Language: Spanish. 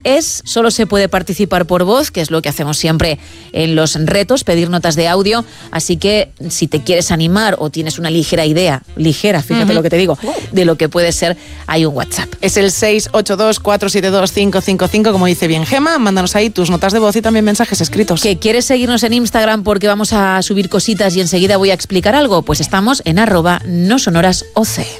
Solo se puede participar por voz, que es lo que hacemos siempre en los retos, pedir notas de audio. Así que si te quieres animar o tienes una ligera idea, fíjate lo que te digo, de lo que puede ser, hay un WhatsApp. Es el 682-472-555, como dice bien Gemma. Mándanos ahí tus notas de voz y también mensajes escritos. ¿Que quieres seguirnos en Instagram porque vamos a subir cositas y enseguida voy a explicar algo? Pues estamos en @nosonorasoc.